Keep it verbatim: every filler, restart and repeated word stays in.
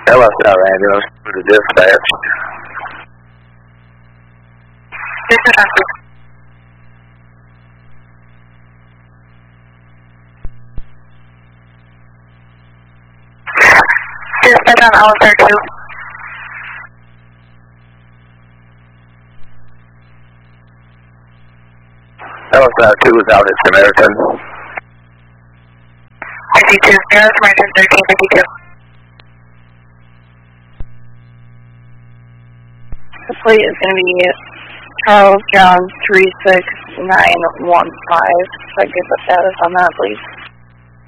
Hello, South Ambulance to dispatch. Dispatch. Dispatch on Alistair two. Alistair two is out at Samaritan. fifty-two, zero, Samaritan thirteen fifty-two. The plate is going to be Charles John three six nine one five. If I get the status on that, please.